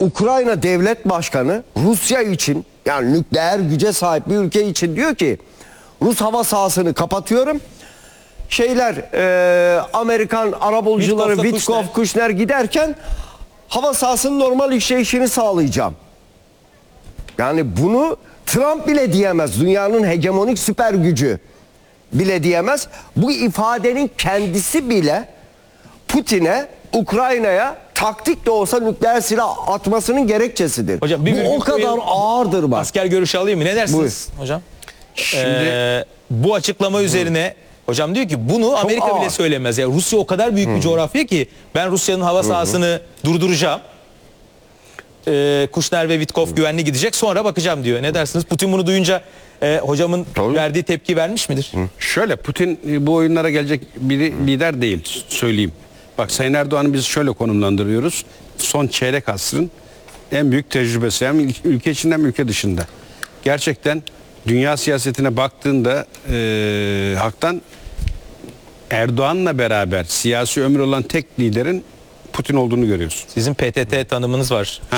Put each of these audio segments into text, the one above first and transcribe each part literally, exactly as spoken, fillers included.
Ukrayna devlet başkanı Rusya için, yani nükleer güce sahip bir ülke için diyor ki Rus hava sahasını kapatıyorum. Şeyler e, Amerikan arabulucuları Witkoff, Kushner. Kushner giderken hava sahasının normal işleyişini sağlayacağım. Yani bunu Trump bile diyemez. Dünyanın hegemonik süper gücü bile diyemez. Bu ifadenin kendisi bile Putin'e, Ukrayna'ya taktik de olsa nükleer silah atmasının gerekçesidir. Hocam, bir bu o kadar ağırdır bak. Asker görüşü alayım mı? Ne dersiniz Buyur. hocam? Şimdi ee, bu açıklama üzerine hocam diyor ki bunu Çok Amerika ağır. bile söylemez. Yani Rusya o kadar büyük Hı. bir coğrafya ki ben Rusya'nın hava sahasını Hı. durduracağım. Ee, Kushner ve Witkoff güvenli gidecek, sonra bakacağım diyor. Ne dersiniz? Putin bunu duyunca e, hocamın Tabii. verdiği tepki vermiş midir? Hı. Şöyle, Putin bu oyunlara gelecek bir lider değil, söyleyeyim. Bak, Sayın Erdoğan'ı biz şöyle konumlandırıyoruz. Son çeyrek asrın en büyük tecrübesi, hem ülke içinde hem ülke dışında. Gerçekten dünya siyasetine baktığında e, haktan Erdoğan'la beraber siyasi ömür olan tek liderin Putin olduğunu görüyoruz. Sizin P T T tanımınız var. Ha,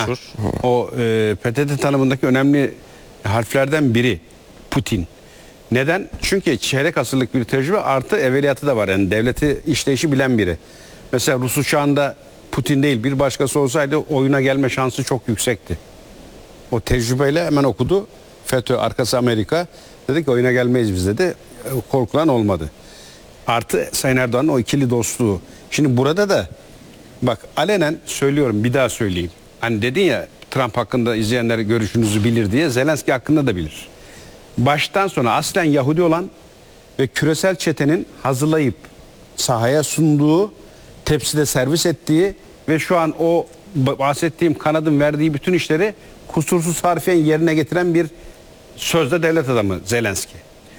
o e, P T T tanımındaki önemli harflerden biri Putin. Neden? Çünkü çeyrek asırlık bir tecrübe artı evveliyatı da var. Yani devleti işleyişi bilen biri. Mesela Rus uçağında Putin değil bir başkası olsaydı oyuna gelme şansı çok yüksekti. O tecrübeyle hemen okudu. FETÖ arkası Amerika. Dedi ki oyuna gelmeyiz biz dedi. Korkulan olmadı. Artı Sayın Erdoğan'ın o ikili dostluğu. Şimdi burada da bak, alenen söylüyorum, bir daha söyleyeyim. Hani dedin ya, Trump hakkında izleyenler görüşünüzü bilir diye, Zelenski hakkında da bilir. Baştan sona aslen Yahudi olan ve küresel çetenin hazırlayıp sahaya sunduğu, tepside servis ettiği ve şu an o bahsettiğim kanadın verdiği bütün işleri kusursuz harfiyen yerine getiren bir sözde devlet adamı Zelenski.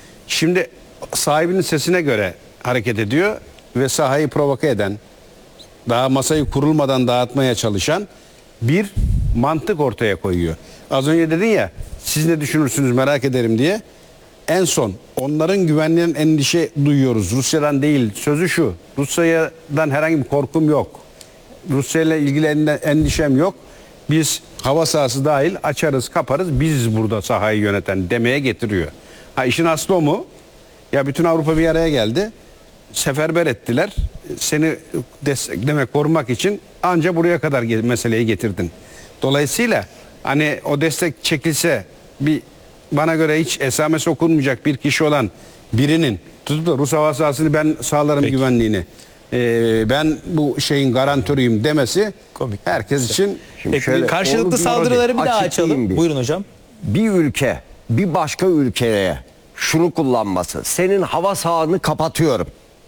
Şimdi sahibinin sesine göre hareket ediyor ve sahayı provoke eden, daha masayı kurulmadan dağıtmaya çalışan bir mantık ortaya koyuyor. Az önce dedin ya, siz ne düşünürsünüz merak ederim diye. En son onların güvenliğinden endişe duyuyoruz. Rusya'dan değil. Sözü şu: Rusya'dan herhangi bir korkum yok. Rusya ile ilgili endişem yok. Biz hava sahası dahil açarız kaparız. Biziz burada sahayı yöneten demeye getiriyor. Ha, işin aslı o mu? Ya bütün Avrupa bir araya geldi. Seferber ettiler. Seni desteklemek, korumak için anca buraya kadar meseleyi getirdin. Dolayısıyla hani o destek çekilse, bir bana göre hiç esamesi okunmayacak bir kişi olan birinin tutup da Rus hava sahasını ben sağlarım Peki. güvenliğini, ee, ben bu şeyin garantörüyüm demesi Komik. herkes için şöyle, karşılıklı saldırıları bir daha açalım. Bir. Buyurun hocam. Bir ülke bir başka ülkeye şunu kullanması: senin hava sahanı kapatıyorum.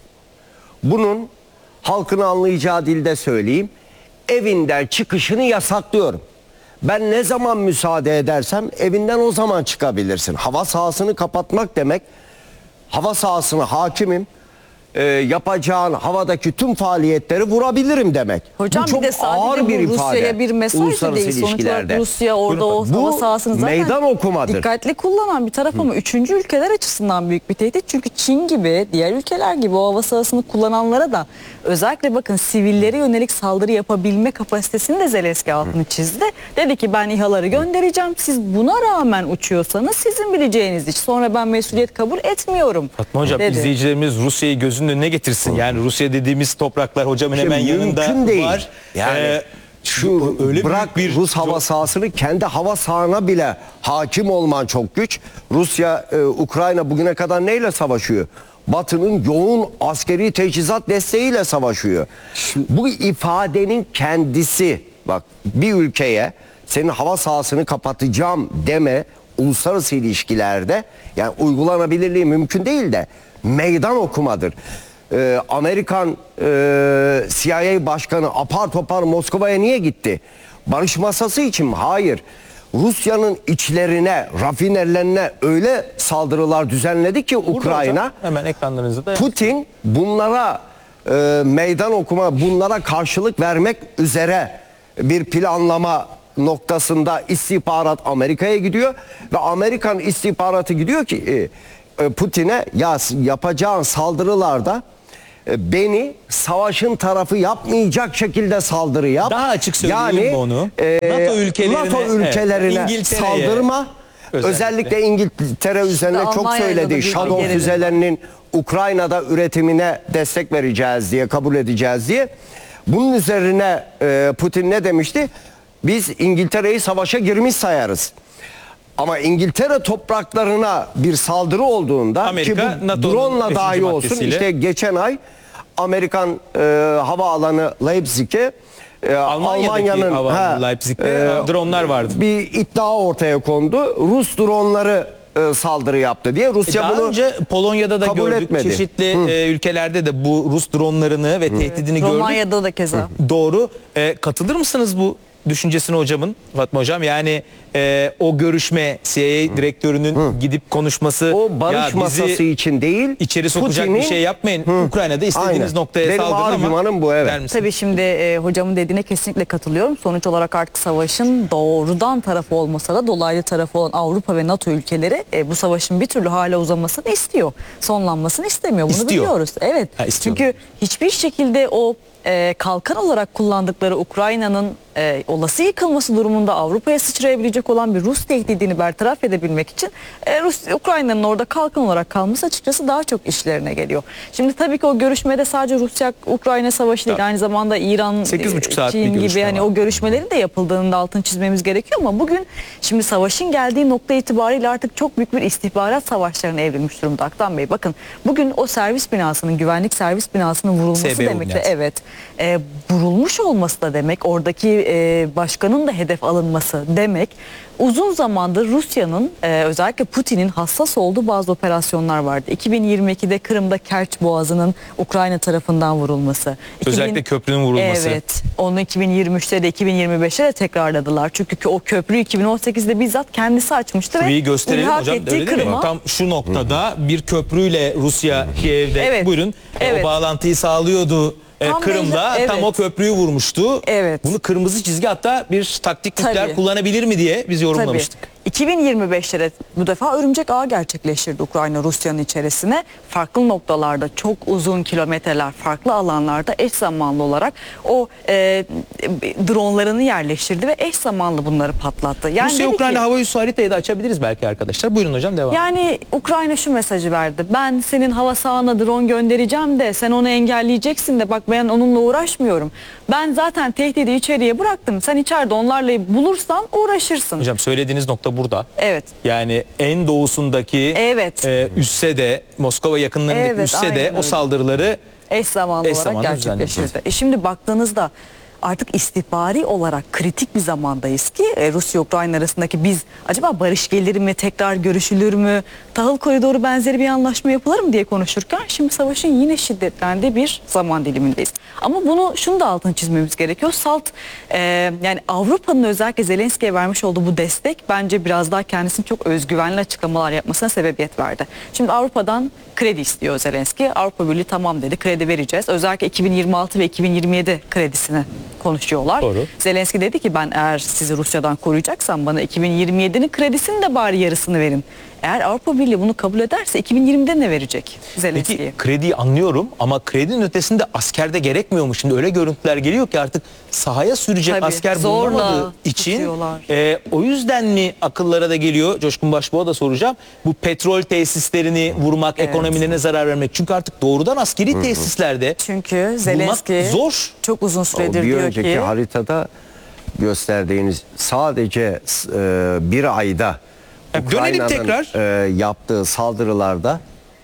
Bunun halkın anlayacağı dilde söyleyeyim: evinden çıkışını yasaklıyorum. Ben ne zaman müsaade edersem evinden o zaman çıkabilirsin. Hava sahasını kapatmak demek, hava sahasına hakimim, e, yapacağın havadaki tüm faaliyetleri vurabilirim demek. Hocam, bu çok bir de ağır bir ifade. Rusya'ya bir mesaj da değil. Sonuç olarak Rusya orada o bu hava sahasını zaten meydan okumadır. Dikkatli kullanan bir taraf ama Hı. üçüncü ülkeler açısından büyük bir tehdit. Çünkü Çin gibi, diğer ülkeler gibi o hava sahasını kullananlara da özellikle bakın sivillere yönelik saldırı yapabilme kapasitesini de Zelenski altını çizdi. Dedi ki ben İHA'ları göndereceğim. Siz buna rağmen uçuyorsanız sizin bileceğiniz iş. Sonra ben mesuliyet kabul etmiyorum. Fatma Hocam, dedi. izleyicilerimiz Rusya'yı gözünün önüne getirsin. Yani Rusya dediğimiz topraklar hocamın hemen yanında değil. var. Yani ee, şu öyle bırak bir Rus hava sahasını, kendi hava sahana bile hakim olman çok güç. Rusya, e, Ukrayna bugüne kadar neyle savaşıyor? Batı'nın yoğun askeri teçhizat desteğiyle savaşıyor. Şimdi, bu ifadenin kendisi, bak, bir ülkeye senin hava sahasını kapatacağım deme uluslararası ilişkilerde, yani uygulanabilirliği mümkün değil de meydan okumadır. Ee, Amerikan e, C I A başkanı apar topar Moskova'ya niye gitti? Barış masası için mi? Hayır. Rusya'nın içlerine, rafinerlerine öyle saldırılar düzenledi ki Ukrayna. Hocam, hemen ekranlarınızda da Putin bunlara e, meydan okuma, bunlara karşılık vermek üzere bir planlama noktasında istihbarat Amerika'ya gidiyor ve Amerikan istihbaratı gidiyor ki e, Putin'e, ya yapacağın saldırılarda e, beni savaşın tarafı yapmayacak şekilde saldırı yap. Daha açık söyleyelim mi onu? e, NATO ülkelerine, NATO ülkelerine evet, İngiltere'ye saldırma. özellikle. Özellikle İngiltere üzerine İşte çok Almanya'da da söyledi. bir Shadow gerilim. füzelerinin Ukrayna'da üretimine destek vereceğiz diye, kabul edeceğiz diye. Bunun üzerine e, Putin ne demişti? Biz İngiltere'yi savaşa girmiş sayarız. Ama İngiltere topraklarına bir saldırı olduğunda Amerika, ki bu NATO'nun drone'la beşinci dahi olsun, maddesiyle. işte geçen ay Amerikan e, havaalanı Leipzig'e e, Almanya'daki Almanya'nın hava ha, Leipzig'te e, dronlar vardı. bir iddia ortaya kondu. Rus dronları e, saldırı yaptı diye. Rusya Daha bunu önce Polonya'da da kabul gördük. etmedi. Çeşitli e, ülkelerde de bu Rus dronlarını ve tehdidini gördük. Romanya'da da keza. Doğru. E, katılır mısınız bu düşüncesine hocamın, Fatma hocam? Yani e, o görüşme, C I A direktörünün gidip konuşması, o barış ya bizi masası için değil, içeri sokacak bir Putin'in- şey yapmayın. Ukrayna'da istediğiniz Aynen. noktaya Benim saldırın ama argümanım bu, evet. der misiniz? Tabii şimdi e, hocamın dediğine kesinlikle katılıyorum. Sonuç olarak artık savaşın doğrudan tarafı olmasa da dolaylı tarafı olan Avrupa ve NATO ülkeleri e, bu savaşın bir türlü hala uzamasını istiyor. Sonlanmasını istemiyor. Bunu İstiyor. biliyoruz. Evet. Ha, istiyorlar. Çünkü hiçbir şekilde o e, kalkan olarak kullandıkları Ukrayna'nın e, olası yıkılması durumunda Avrupa'ya sıçrayabilecek olan bir Rus tehdidini bertaraf edebilmek için e, Rus Ukrayna'nın orada kalkan olarak kalması açıkçası daha çok işlerine geliyor. Şimdi tabii ki o görüşmede sadece Rusya-Ukrayna savaşı değil, aynı zamanda İran, sekiz buçuk saat bir Çin gibi görüşme hani var. o görüşmelerin de yapıldığını da altını çizmemiz gerekiyor ama bugün şimdi savaşın geldiği nokta itibariyle artık çok büyük bir istihbarat savaşlarına evrilmiş durumda Aktan Bey. Bakın bugün o servis binasının, güvenlik servis binasının vurulması S B O demek de binası. evet e, vurulmuş olması da demek, oradaki e, başkanın da hedef alınması demek. Uzun zamandır Rusya'nın e, özellikle Putin'in hassas olduğu bazı operasyonlar vardı. iki bin yirmi ikide Kırım'da Kerç Boğazı'nın Ukrayna tarafından vurulması. Özellikle köprünün vurulması. Evet. Onu iki bin yirmi üçte de iki bin yirmi beşte de tekrarladılar. Çünkü o köprüyü iki bin on sekizde bizzat kendisi açmıştı ve Şurayı gösterelim ilhak hocam. ettiği Öyle değil mi? Kırım'a- Tam şu noktada bir köprüyle Rusya Kiev'de Evet, buyurun e, evet. o bağlantıyı sağlıyordu. E, Tam Kırım'da belli- tam evet. o köprüyü vurmuştu. Evet. Bunu kırmızı çizgi, hatta bir taktik nükleer Tabii. kullanabilir mi diye biz yorumlamıştık. Tabii. iki bin yirmi beşte de bu defa örümcek ağı gerçekleştirdi Ukrayna Rusya'nın içerisine. Farklı noktalarda çok uzun kilometreler, farklı alanlarda eş zamanlı olarak o e, dronlarını yerleştirdi ve eş zamanlı bunları patlattı. Yani Rusya dedi Ukrayna ki- hava üssü haritayı da açabiliriz belki arkadaşlar. Buyurun hocam, devam. Yani Ukrayna şu mesajı verdi. Ben senin hava sahana drone göndereceğim de sen onu engelleyeceksin de bak ben onunla uğraşmıyorum. Ben zaten tehdidi içeriye bıraktım. Sen içeride onlarla bulursan uğraşırsın. Hocam söylediğiniz nokta burada. Evet. Yani en doğusundaki Evet. e, üsse de, Moskova yakınlarındaki Evet, üsse de aynen o öyle. saldırıları Eş zamanlı Eş olarak zamanlı gerçekleşirdi. E şimdi baktığınızda artık istihbari olarak kritik bir zamandayız ki e, Rusya-Ukrayna arasındaki biz acaba barış gelir mi, tekrar görüşülür mü, tahıl koridoru benzeri bir anlaşma yapılır mı diye konuşurken şimdi savaşın yine şiddetlendiği bir zaman dilimindeyiz. Ama bunu şunu da altını çizmemiz gerekiyor. Salt e, yani Avrupa'nın özellikle Zelenski'ye vermiş olduğu bu destek bence biraz daha kendisinin çok özgüvenli açıklamalar yapmasına sebebiyet verdi. Şimdi Avrupa'dan kredi istiyor Zelenski. Avrupa Birliği tamam dedi, kredi vereceğiz. Özellikle iki bin yirmi altı ve iki bin yirmi yedi kredisini konuşuyorlar. Doğru. Zelenski dedi ki ben eğer sizi Rusya'dan koruyacaksam bana iki bin yirmi yedinin kredisini de bari yarısını verin. Eğer Avrupa Birliği bunu kabul ederse iki bin yirmide ne verecek Zelenski'ye? Peki krediyi anlıyorum ama kredinin ötesinde askerde gerekmiyor mu? Şimdi öyle görüntüler geliyor ki artık sahaya sürecek Tabii, asker zorla bulunamadığı için tutuyorlar. e, o yüzden mi akıllara da geliyor? Coşkun Başbuğ'a da soracağım. Bu petrol tesislerini vurmak, Evet. ekonomilerine zarar vermek. Çünkü artık doğrudan askeri tesislerde Çünkü Zelenski zor. çok uzun O süredir bir diyor önceki ki haritada gösterdiğiniz sadece e, bir ayda Ya dönelim Ukrayna'nın, tekrar. e, yaptığı saldırılarda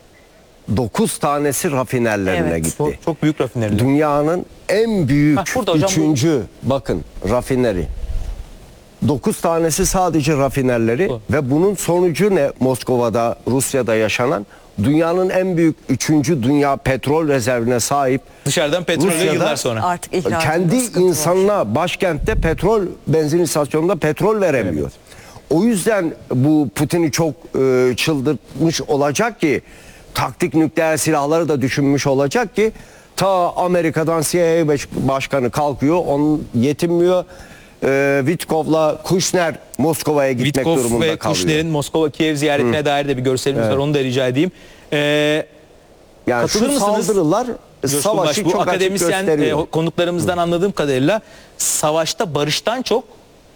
dokuz tanesi rafinerlerine Evet. gitti. Çok, çok büyük rafineriler. Dünyanın en büyük Hah, burada hocam bu- üçüncü bakın rafineri. dokuz tanesi sadece rafinerleri Bu. ve bunun sonucu ne? Moskova'da, Rusya'da yaşanan dünyanın en büyük üçüncü dünya petrol rezervine sahip Dışarıdan petrolle Rusya'da yıllar sonra. artık ihracında kendi sıkıntı var. insanına başkentte petrol benzin istasyonunda petrol veremiyor. O yüzden bu Putin'i çok e, çıldırtmış olacak ki taktik nükleer silahları da düşünmüş olacak ki ta Amerika'dan C I A baş- başkanı kalkıyor, onun yetinmiyor. E, Witkov'la Kushner Moskova'ya gitmek Witkov durumunda ve kalıyor. Kushner'in Moskova Kiev ziyaretine dair de bir görselimiz var. Onu da rica edeyim. Ee, Yani Katılır şu mısınız? saldırılar Coşkun savaşı Baş, bu çok açık akademisyen gösteriyor. e, konuklarımızdan anladığım kadarıyla savaşta barıştan çok